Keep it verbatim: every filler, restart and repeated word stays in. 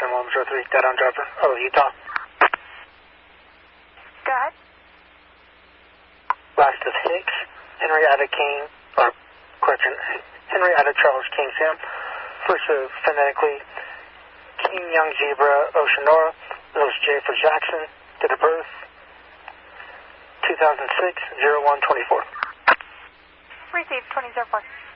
Jackson one zero three, dead on driver. Oh, Utah. Go ahead. Last is Hicks, Henrietta King, or correction, Henrietta Charles King Sam. First is phonetically King Young Zebra Oceanora, Louis J for Jackson, date of birth two thousand six, oh one twenty-four. Received, twenty oh four.